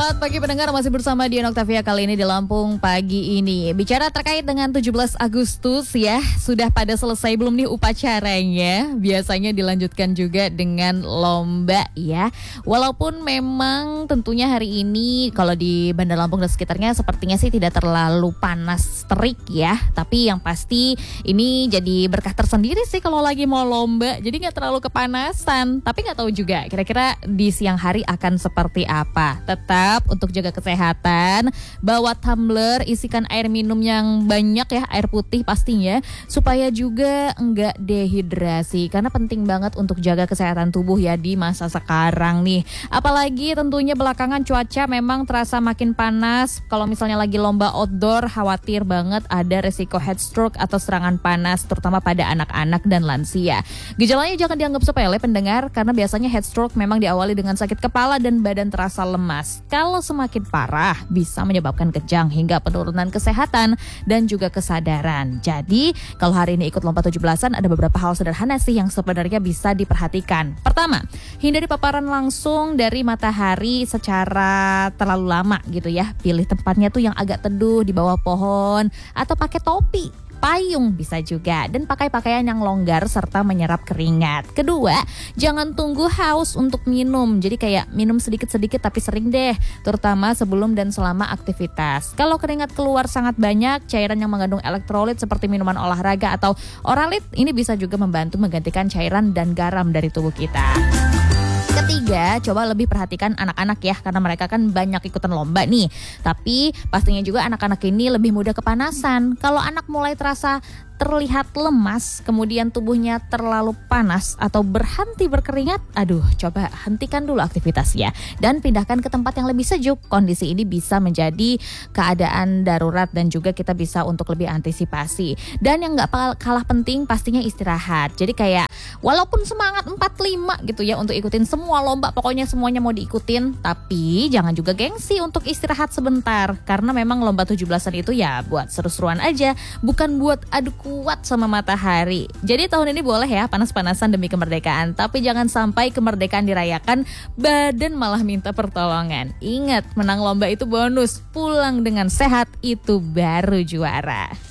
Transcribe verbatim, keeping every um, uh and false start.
Selamat pagi pendengar, masih bersama Dian Octavia kali ini di Lampung pagi ini. Bicara terkait dengan tujuh belas Agustus ya, sudah pada selesai belum nih upacaranya? Biasanya dilanjutkan juga dengan lomba ya. Walaupun memang tentunya hari ini kalau di Bandar Lampung dan sekitarnya sepertinya sih tidak terlalu panas terik ya. Tapi yang pasti ini jadi berkah tersendiri sih kalau lagi mau lomba. Jadi gak terlalu kepanasan. Tapi gak tahu juga kira-kira di siang hari akan seperti apa. Tetap untuk jaga kesehatan, bawa tumbler, isikan air minum yang banyak ya, air putih pastinya, supaya juga enggak dehidrasi. Karena penting banget untuk jaga kesehatan tubuh ya di masa sekarang nih. Apalagi tentunya belakangan cuaca memang terasa makin panas. Kalau misalnya lagi lomba outdoor, khawatir banget ada resiko heat stroke atau serangan panas, terutama pada anak-anak dan lansia. Gejalanya jangan dianggap sepele pendengar, karena biasanya heat stroke memang diawali dengan sakit kepala dan badan terasa lemas. Kalau semakin parah bisa menyebabkan kejang hingga penurunan kesehatan dan juga kesadaran. Jadi kalau hari ini ikut lomba tujuh belasan ada beberapa hal sederhana sih yang sebenarnya bisa diperhatikan. Pertama, hindari paparan langsung dari matahari secara terlalu lama gitu ya. Pilih tempatnya tuh yang agak teduh di bawah pohon atau pakai topi. Payung bisa juga, dan pakai pakaian yang longgar serta menyerap keringat. Kedua, jangan tunggu haus untuk minum. Jadi kayak minum sedikit-sedikit tapi sering deh, terutama sebelum dan selama aktivitas. Kalau keringat keluar sangat banyak, cairan yang mengandung elektrolit seperti minuman olahraga atau oralit ini bisa juga membantu menggantikan cairan dan garam dari tubuh kita. Ketiga, coba lebih perhatikan anak-anak ya, karena mereka kan banyak ikutan lomba nih. Tapi pastinya juga anak-anak ini lebih mudah kepanasan. Kalau anak mulai terasa terlihat lemas, kemudian tubuhnya terlalu panas atau berhenti berkeringat, aduh coba hentikan dulu aktivitasnya dan pindahkan ke tempat yang lebih sejuk. Kondisi ini bisa menjadi keadaan darurat dan juga kita bisa untuk lebih antisipasi. Dan yang gak kalah penting pastinya istirahat. Jadi kayak walaupun semangat empat lima gitu ya untuk ikutin semua lomba, pokoknya semuanya mau diikutin, tapi jangan juga gengsi untuk istirahat sebentar. Karena memang lomba tujuh belasan itu ya buat seru-seruan aja, bukan buat adu kuat sama matahari. Jadi tahun ini boleh ya panas-panasan demi kemerdekaan, tapi jangan sampai kemerdekaan dirayakan badan malah minta pertolongan. Ingat, menang lomba itu bonus, pulang dengan sehat itu baru juara.